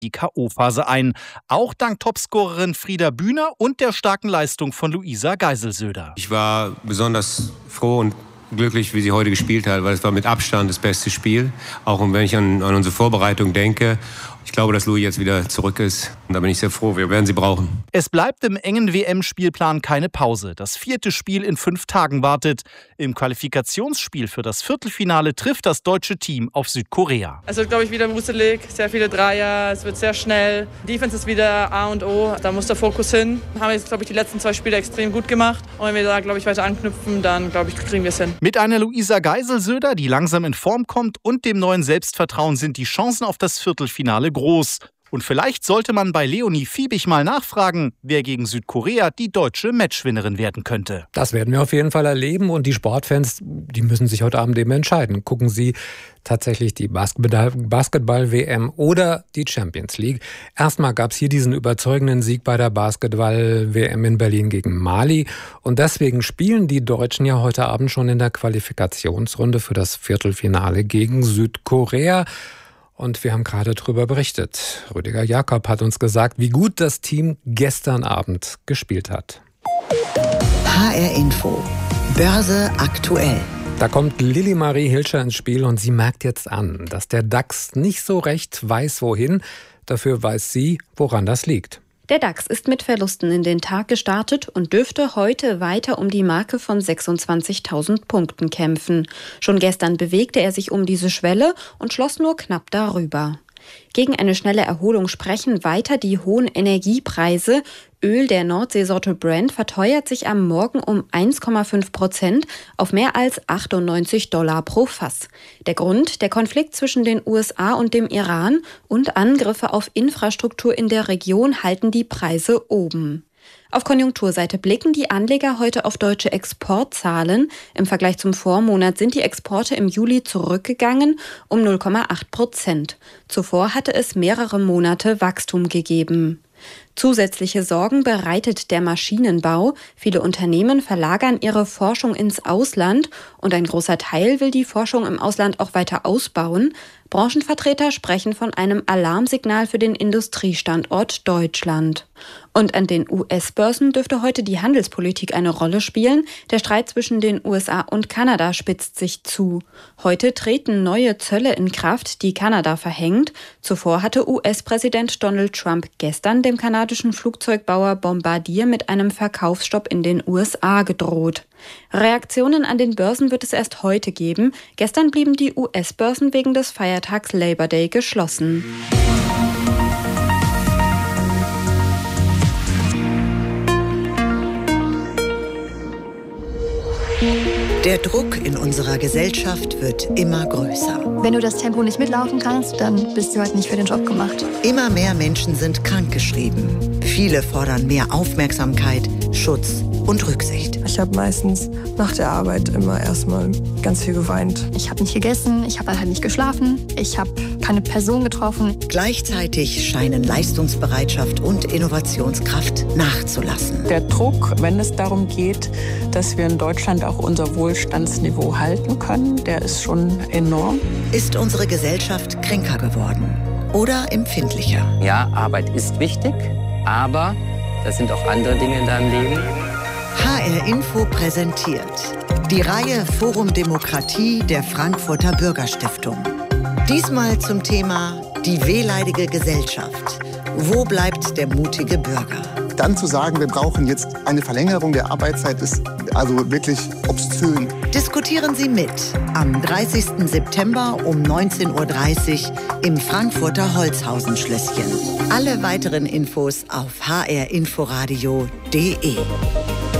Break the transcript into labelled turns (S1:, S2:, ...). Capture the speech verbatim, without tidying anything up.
S1: die K O-Phase ein. Auch dank Topscorerin Frieda Bühner und der starken Leistung von Luisa Geiselsöder.
S2: Ich war besonders froh und glücklich, wie sie heute gespielt hat, weil es war mit Abstand das beste Spiel. Auch wenn ich an, an unsere Vorbereitung denke. Ich glaube, dass Louis jetzt wieder zurück ist. Und da bin ich sehr froh. Wir werden sie brauchen.
S1: Es bleibt im engen W M-Spielplan keine Pause. Das vierte Spiel in fünf Tagen wartet. Im Qualifikationsspiel für das Viertelfinale trifft das deutsche Team auf Südkorea.
S3: Es wird, glaube ich, wieder wuselig. Sehr viele Dreier. Es wird sehr schnell. Defense ist wieder A und O. Da muss der Fokus hin. Haben wir jetzt, glaube ich, die letzten zwei Spiele extrem gut gemacht. Und wenn wir da, glaube ich, weiter anknüpfen, dann, glaube ich, kriegen wir es hin.
S1: Mit einer Luisa Geiselsöder, die langsam in Form kommt, und dem neuen Selbstvertrauen sind die Chancen auf das Viertelfinale groß. Und vielleicht sollte man bei Leonie Fiebig mal nachfragen, wer gegen Südkorea die deutsche Matchwinnerin werden könnte.
S4: Das werden wir auf jeden Fall erleben und die Sportfans, die müssen sich heute Abend eben entscheiden. Gucken sie tatsächlich die Basketball-W M oder die Champions League? Erstmal gab es hier diesen überzeugenden Sieg bei der Basketball-W M in Berlin gegen Mali und deswegen spielen die Deutschen ja heute Abend schon in der Qualifikationsrunde für das Viertelfinale gegen Südkorea. Und wir haben gerade darüber berichtet. Rüdiger Jakob hat uns gesagt, wie gut das Team gestern Abend gespielt hat.
S5: H R Info. Börse aktuell.
S4: Da kommt Lilli-Marie Hilscher ins Spiel und sie merkt jetzt an, dass der DAX nicht so recht weiß, wohin. Dafür weiß sie, woran das liegt.
S6: Der DAX ist mit Verlusten in den Tag gestartet und dürfte heute weiter um die Marke von sechsundzwanzigtausend Punkten kämpfen. Schon gestern bewegte er sich um diese Schwelle und schloss nur knapp darüber. Gegen eine schnelle Erholung sprechen weiter die hohen Energiepreise. Öl der Nordseesorte Brent verteuert sich am Morgen um eins Komma fünf Prozent auf mehr als achtundneunzig Dollar pro Fass. Der Grund: der Konflikt zwischen den U S A und dem Iran und Angriffe auf Infrastruktur in der Region halten die Preise oben. Auf Konjunkturseite blicken die Anleger heute auf deutsche Exportzahlen. Im Vergleich zum Vormonat sind die Exporte im Juli zurückgegangen um null Komma acht Prozent. Zuvor hatte es mehrere Monate Wachstum gegeben. Zusätzliche Sorgen bereitet der Maschinenbau. Viele Unternehmen verlagern ihre Forschung ins Ausland und ein großer Teil will die Forschung im Ausland auch weiter ausbauen. Branchenvertreter sprechen von einem Alarmsignal für den Industriestandort Deutschland. Und an den U S-Börsen dürfte heute die Handelspolitik eine Rolle spielen. Der Streit zwischen den U S A und Kanada spitzt sich zu. Heute treten neue Zölle in Kraft, die Kanada verhängt. Zuvor hatte U S-Präsident Donald Trump gestern dem kanadischen Flugzeugbauer Bombardier mit einem Verkaufsstopp in den U S A gedroht. Reaktionen an den Börsen wird es erst heute geben. Gestern blieben die U S-Börsen wegen des Feiertags Labor Day geschlossen.
S5: Der Druck in unserer Gesellschaft wird immer größer.
S7: Wenn du das Tempo nicht mitlaufen kannst, dann bist du halt nicht für den Job gemacht.
S5: Immer mehr Menschen sind krankgeschrieben. Viele fordern mehr Aufmerksamkeit, Schutz und Rücksicht.
S8: Ich habe meistens nach der Arbeit immer erstmal ganz viel geweint.
S7: Ich habe nicht gegessen, ich habe halt nicht geschlafen, ich habe keine Person getroffen.
S5: Gleichzeitig scheinen Leistungsbereitschaft und Innovationskraft nachzulassen.
S9: Der Druck, wenn es darum geht, dass wir in Deutschland auch unser Wohlstandsniveau halten können, der ist schon enorm.
S5: Ist unsere Gesellschaft kränker geworden oder empfindlicher?
S10: Ja, Arbeit ist wichtig, aber das sind auch andere Dinge in deinem Leben.
S5: H R Info präsentiert die Reihe Forum Demokratie der Frankfurter Bürgerstiftung. Diesmal zum Thema die wehleidige Gesellschaft. Wo bleibt der mutige Bürger?
S11: Dann zu sagen, wir brauchen jetzt eine Verlängerung der Arbeitszeit, ist also wirklich obszön.
S5: Diskutieren Sie mit am dreißigsten September um neunzehn Uhr dreißig im Frankfurter Holzhausen-Schlösschen. Alle weiteren Infos auf h r inforadio punkt d e.